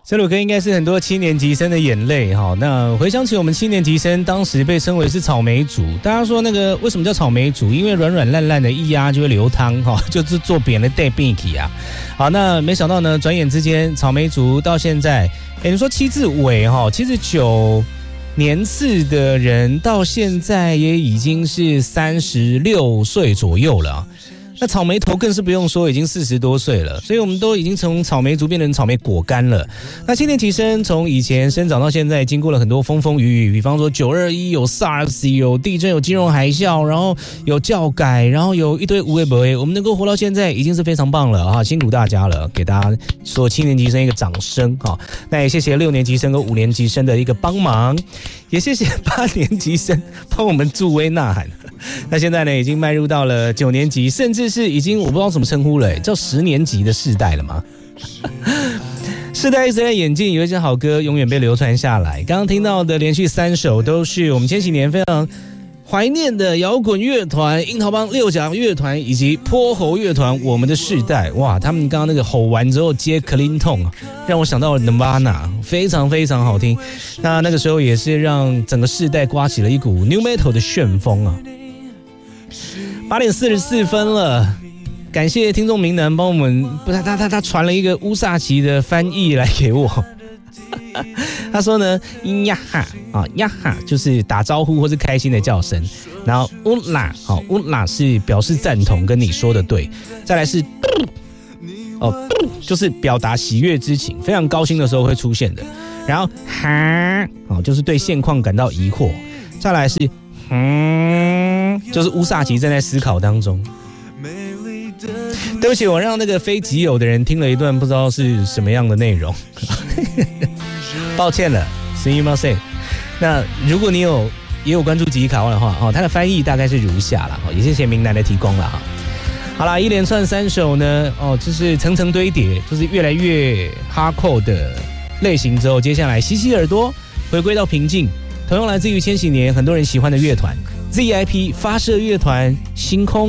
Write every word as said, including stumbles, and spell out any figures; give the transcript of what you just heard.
这首歌应该是很多七年级生的眼泪哈。那回想起我们七年级生当时被称为是草莓族，大家说那个为什么叫草莓族？因为软软烂烂的，一压就会流汤哈，就是做扁的带病体啊。好，那没想到呢，转眼之间草莓族到现在，哎，你说七字尾哈，七十九年次的人到现在也已经是三十六岁左右了。那草莓头更是不用说，已经四十多岁了，所以我们都已经从草莓族变成草莓果干了。那七年级生从以前生长到现在，经过了很多风风雨雨，比方说九二一有 SARS 有地震有金融海啸，然后有教改，然后有一堆无为不为，我们能够活到现在已经是非常棒了啊！辛苦大家了，给大家所有七年级生一个掌声啊！那也谢谢六年级生跟五年级生的一个帮忙，也谢谢八年级生帮我们助威呐喊。那现在呢，已经迈入到了九年级，甚至是已经我不知道怎么称呼了，叫十年级的世代了吗？世代一直在演进，有一些好歌永远被流传下来。刚刚听到的连续三首都是我们千禧年非常怀念的摇滚乐团樱桃帮六甲乐团以及泼猴乐团我们的世代。哇，他们刚刚那个吼完之后接 clean tone， 让我想到了 Nirvana， 非常非常好听。那那个时候也是让整个世代刮起了一股 New Metal 的旋风啊。八点四十四分了，感谢听众明南帮我们，不，他他他他传了一个乌萨奇的翻译来给我。他说呢，呀哈啊呀哈就是打招呼或是开心的叫声，然后乌拉好乌拉是表示赞同，跟你说的对，再来是哦就是表达喜悦之情，非常高兴的时候会出现的，然后哈哦就是对现况感到疑惑，再来是嗯，就是乌萨奇正在思考当中。对不起，我让那个非集友的人听了一段不知道是什么样的内容，抱歉了，すみません。那如果你有也有关注吉卡万的话，哦，他的翻译大概是如下了，也谢谢明南的提供了哈。好啦，一连串三首呢，哦，就是层层堆叠，就是越来越 hardcore 的类型之后，接下来洗洗耳朵，回归到平静。同样来自于千禧年很多人喜欢的乐团 Z I P 发射乐团星空。